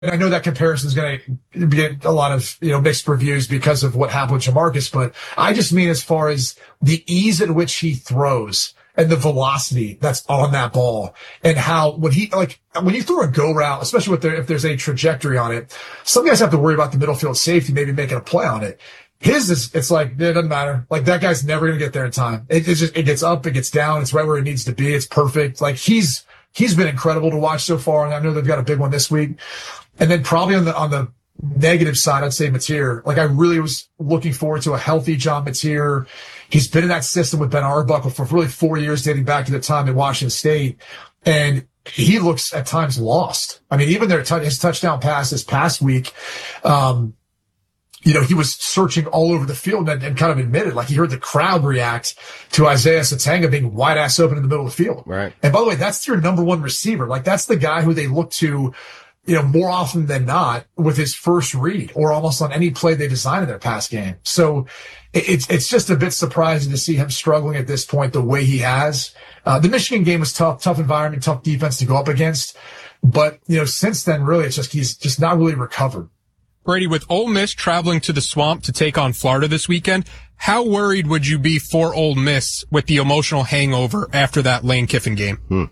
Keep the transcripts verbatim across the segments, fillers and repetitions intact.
and I know that comparison is going to get a lot of, you know, mixed reviews because of what happened with Jamarcus, but I just mean as far as the ease at which he throws and the velocity that's on that ball, and how when he, like, when you throw a go route, especially with there, if there's any trajectory on it, some guys have to worry about the middle field safety, maybe making a play on it. His is, it's like, it doesn't matter. Like, that guy's never going to get there in time. It, it's just, it gets up, it gets down, it's right where it needs to be. It's perfect. Like, he's, he's been incredible to watch so far, and I know they've got a big one this week. And then probably on the, on the negative side, I'd say Mateer. Like, I really was looking forward to a healthy John Mateer. He's been in that system with Ben Arbuckle for really four years, dating back to the time in Washington State. And he looks at times lost. I mean, even their t- his touchdown pass this past week, um, you know, he was searching all over the field and, and kind of admitted, like, he heard the crowd react to Isaiah Satanga being wide ass open in the middle of the field. Right. And by the way, that's your number one receiver. Like, that's the guy who they look to, you know, more often than not with his first read, or almost on any play they design in their pass game. So it, it's, it's just a bit surprising to see him struggling at this point the way he has. Uh, the Michigan game was tough, tough environment, tough defense to go up against. But, you know, since then, really, it's just, he's just not really recovered. Brady, with Ole Miss traveling to the Swamp to take on Florida this weekend, how worried would you be for Ole Miss with the emotional hangover after that Lane Kiffin game? Hmm.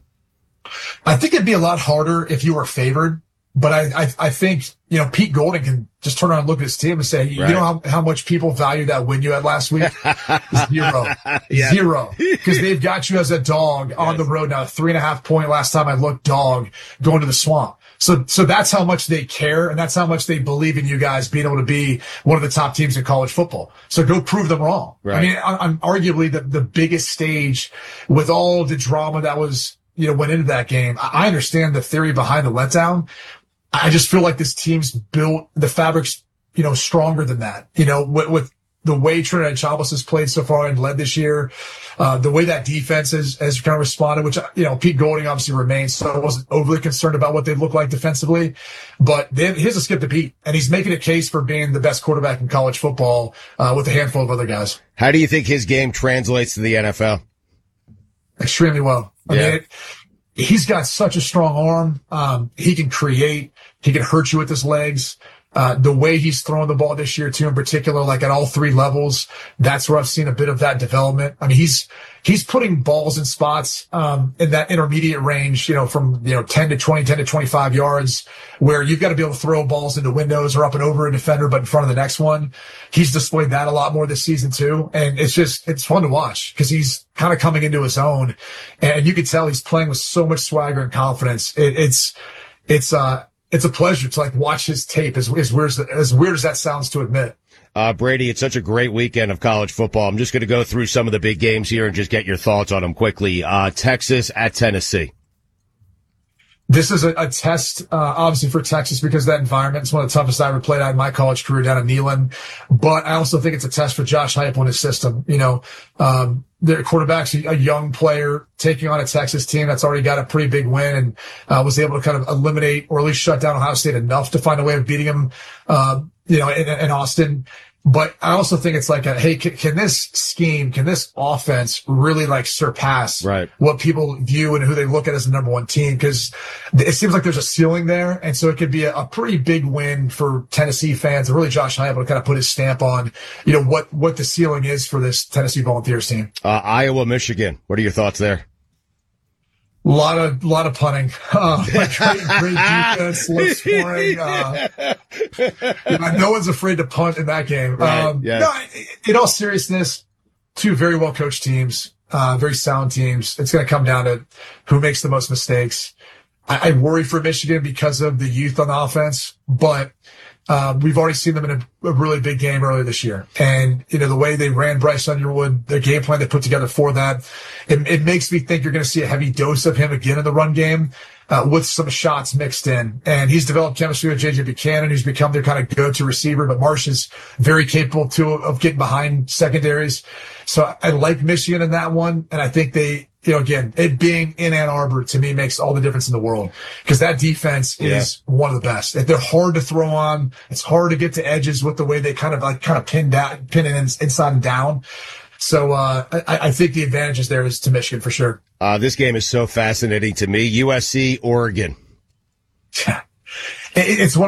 I think it'd be a lot harder if you were favored. But I, I, I think, you know, Pete Golding can just turn around and look at his team and say, you right. know how, how much people value that win you had last week? Zero. Yeah. Zero. Because they've got you as a dog on yes. the road now. Three and a half point last time I looked, dog going to the Swamp. So, so that's how much they care, and that's how much they believe in you guys being able to be one of the top teams in college football. So go prove them wrong. Right. I mean, I, I'm arguably the, the biggest stage with all the drama that was, you know, went into that game. I, I understand the theory behind the letdown. I just feel like this team's built, the fabric's, you know, stronger than that. You know, with, with the way Trinidad Chavez has played so far and led this year, uh, the way that defense has, has kind of responded, which, you know, Pete Golding obviously remains, so I wasn't overly concerned about what they look like defensively. But they, here's a skip to beat, and he's making a case for being the best quarterback in college football, uh, with a handful of other guys. How do you think his game translates to the N F L? Extremely well. I yeah. mean, it, he's got such a strong arm. Um, he can create. He can hurt you with his legs. Uh, the way he's throwing the ball this year, too, in particular, like at all three levels, that's where I've seen a bit of that development. I mean, he's, he's putting balls in spots, um, in that intermediate range, you know, from, you know, ten to twenty, ten to twenty-five yards, where you've got to be able to throw balls into windows or up and over a defender, but in front of the next one. He's displayed that a lot more this season, too. And it's just, it's fun to watch because he's kind of coming into his own, and you can tell he's playing with so much swagger and confidence. It, it's, it's, uh, It's a pleasure to like watch his tape, as, as weird as, as weird as that sounds to admit. Uh, Brady, it's such a great weekend of college football. I'm just going to go through some of the big games here and just get your thoughts on them quickly. Uh, Texas at Tennessee. This is a, a test, uh, obviously for Texas because that environment is one of the toughest I ever played out in my college career down in Neyland. But I also think it's a test for Josh Heupel and his system. You know, um, their quarterback's a young player taking on a Texas team that's already got a pretty big win and, uh, was able to kind of eliminate or at least shut down Ohio State enough to find a way of beating them, uh, you know, in, in Austin. But I also think it's like, a, hey, can, can this scheme, can this offense really like surpass right. what people view and who they look at as the number one team? Because it seems like there's a ceiling there. And so it could be a, a pretty big win for Tennessee fans and really Josh Heupel to kind of put his stamp on, you know, what, what the ceiling is for this Tennessee Volunteers team. Uh, Iowa, Michigan. What are your thoughts there? A lot of, lot of punting. Uh, like great, great defense, low scoring. Uh, you know, no one's afraid to punt in that game. Right, um, yeah. No, in all seriousness, two very well coached teams, uh, very sound teams. It's going to come down to who makes the most mistakes. I, I worry for Michigan because of the youth on the offense, but Uh, we've already seen them in a, a really big game earlier this year. And, you know, the way they ran Bryce Underwood, the game plan they put together for that, it, it makes me think you're going to see a heavy dose of him again in the run game, uh, with some shots mixed in. And he's developed chemistry with J J Buchanan, who's become their kind of go-to receiver. But Marsh is very capable, too, of getting behind secondaries. So I, I like Michigan in that one. And I think they, you know, again, it being in Ann Arbor to me makes all the difference in the world because that defense yeah. is one of the best. They're hard to throw on. It's hard to get to edges with the way they kind of like kind of pin down, pin it inside and down. So, uh, I, I think the advantage is there is to Michigan for sure. Uh, this game is so fascinating to me. U S C, Oregon. it, it's one